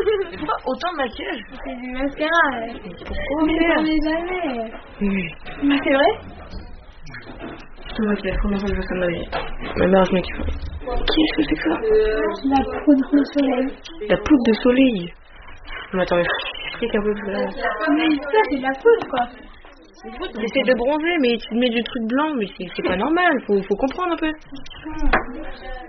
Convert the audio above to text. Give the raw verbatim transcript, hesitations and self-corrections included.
Pourquoi autant de maquillage? C'est du mascara. Ouais. Pourquoi Mais faire? j'en ai jamais. Oui. Mais c'est vrai? Le maquillage, comment ça je veux ça de ma vie? Ma mère, je me kiffe. Qu'est-ce que c'est que ça? La poudre de soleil. La poudre de soleil. Mais attends, mais explique un peu plus là. Mais ça, c'est de la poudre, quoi. J'essaie de bronzer, mais tu te mets du truc blanc, mais c'est c'est pas normal, faut, faut comprendre un peu.